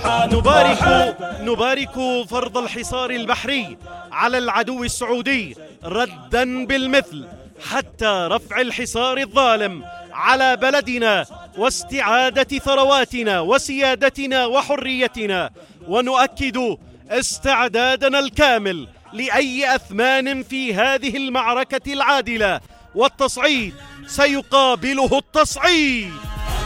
نبارك فرض الحصار البحري على العدو السعودي ردا بالمثل حتى رفع الحصار الظالم على بلدنا واستعادة ثرواتنا وسيادتنا وحريتنا، ونؤكد استعدادنا الكامل لأي أثمان في هذه المعركة العادلة، والتصعيد سيقابله التصعيد.